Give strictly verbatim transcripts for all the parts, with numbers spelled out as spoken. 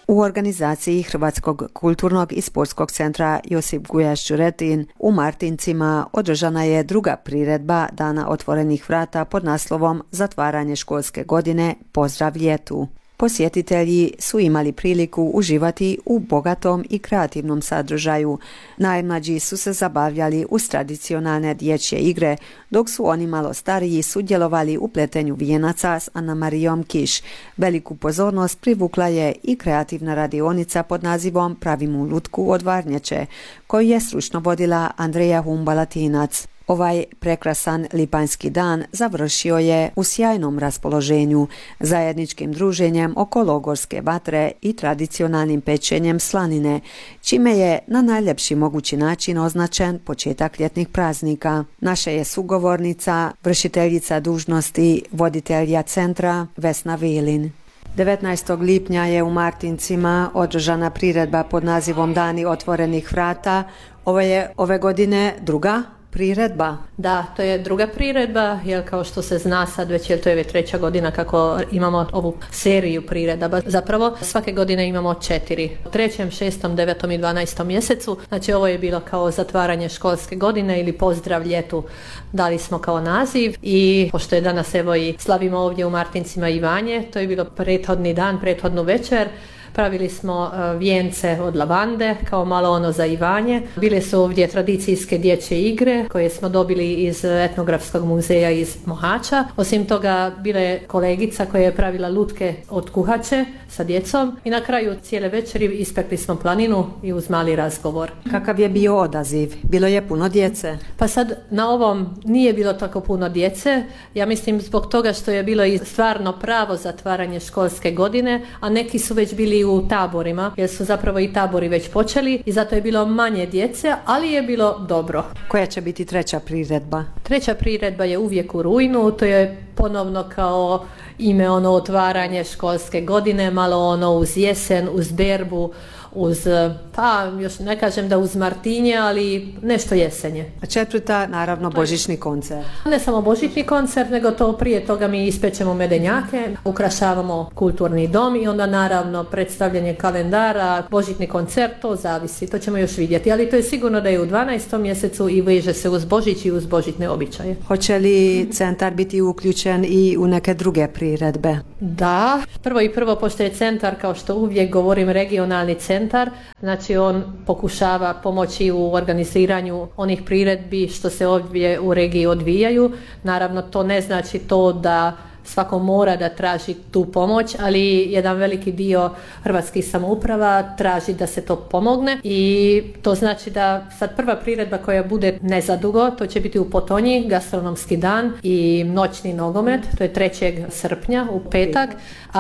U organizaciji Hrvatskog kulturnog i sportskog centra Josip Gujaš Đuretin u Martincima održana je druga priredba Dana otvorenih vrata pod naslovom Zatvaranje školske godine, pozdrav ljetu. Posjetitelji su imali priliku uživati u bogatom i kreativnom sadržaju. Najmlađi su se zabavljali uz tradicionalne dječje igre, dok su oni malo stariji sudjelovali u pletenju vijenaca s Ana-Marijom Kiš. Veliku pozornost privukla je i kreativna radionica pod nazivom Pravimo lutku od Varnječe, koju je stručno vodila Andreja Humbalatinac. Ovaj prekrasan lipanjski dan završio je u sjajnom raspoloženju, zajedničkim druženjem oko logorske vatre i tradicionalnim pečenjem slanine, čime je na najljepši mogući način označen početak ljetnih praznika. Naša je sugovornica, vršiteljica dužnosti voditelja centra Vesna Vilin. devetnaestog lipnja je u Martincima održana priredba pod nazivom Dani otvorenih vrata. Ovo je ove godine druga priredba. Da, to je druga priredba, jer kao što se zna sad već, jer to je već treća godina kako imamo ovu seriju priredaba. Zapravo svake godine imamo četiri. U trećem, šestom, devetom i dvanaestom mjesecu. Znači ovo je bilo kao zatvaranje školske godine ili pozdrav ljetu. Dali smo kao naziv i pošto je danas evo i slavimo ovdje u Martincima Ivanje, to je bilo prethodni dan, prethodnu večer. Pravili smo vijence od lavande, kao malo ono za Ivanje. Bile su ovdje tradicijske dječje igre koje smo dobili iz etnografskog muzeja iz Mohača. Osim toga, bila je kolegica koja je pravila lutke od kuhače sa djecom i na kraju cijele večeri ispekli smo planinu i uz mali razgovor. Kakav je bio odaziv? Bilo je puno djece? Pa sad na ovom nije bilo tako puno djece. Ja mislim zbog toga što je bilo i stvarno pravo zatvaranje školske godine, a neki su već bili u taborima, jer su zapravo i tabori već počeli i zato je bilo manje djece, ali je bilo dobro. Koja će biti treća priredba? Treća priredba je uvijek u rujnu, to je ponovno kao ime ono otvaranje školske godine, malo ono uz jesen, uz berbu, uz, pa još ne kažem da uz Martinje, ali nešto jesenje. A četvrta, naravno, božićni koncert. Ne samo božićni koncert, nego to prije toga mi ispečemo medenjake, ukrašavamo kulturni dom i onda naravno predstavljanje kalendara, božićni koncert, to zavisi, to ćemo još vidjeti, ali to je sigurno da je u dvanaestom mjesecu i veže se uz Božić i uz božićne običaje. Hoće li centar biti uključen i u neke druge priredbe? Da, prvo i prvo, pošto je centar, kao što uvijek govorim, regionalni centar, znači on pokušava pomoći u organiziranju onih priredbi što se ovdje u regiji odvijaju. Naravno, to ne znači to da svako mora da traži tu pomoć, ali jedan veliki dio hrvatskih samouprava traži da se to pomogne i to znači da sad prva priredba koja bude nezadugo, to će biti u Potonji, gastronomski dan i noćni nogomet, to je trećeg srpnja u petak,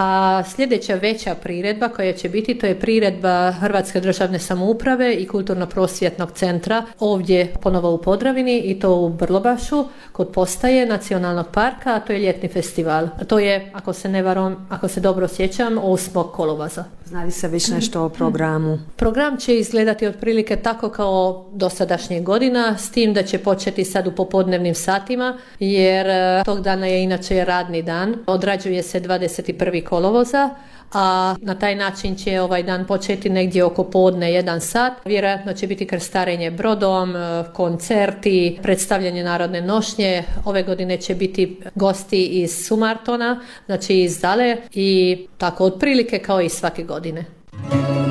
a sljedeća veća priredba koja će biti, to je priredba Hrvatske državne samouprave i kulturno-prosvjetnog centra ovdje ponovo u Podravini i to u Brlobašu kod postaje nacionalnog parka, a to je ljetni festival. To je, ako se ne varam, ako se dobro sjećam, osmog kolovoza. Zna li se već nešto o programu? Program će izgledati otprilike tako kao dosadašnjih godina, s tim da će početi sad u popodnevnim satima, jer tog dana je inače radni dan. Odrađuje se dvadeset prvog kolovoza, a na taj način će ovaj dan početi negdje oko podne jedan sat. Vjerojatno će biti krstarenje brodom, koncerti, predstavljanje narodne nošnje. Ove godine će biti gosti iz Sumartona, znači iz Zale i tako otprilike kao i svake godine.